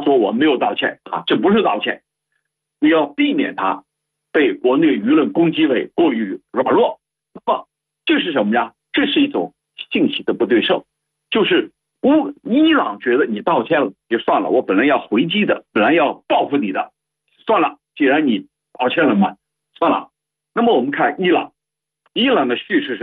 说我没有道歉啊，这不是道歉，你要避免他被国内舆论攻击为过于软弱。那么这是什么呀？这是一种信息的不对称，就是伊朗觉得你道歉了就算了，我本来要回击的，本来要报复你的，算了，既然你道歉了嘛，算了。那么我们看伊朗的叙事是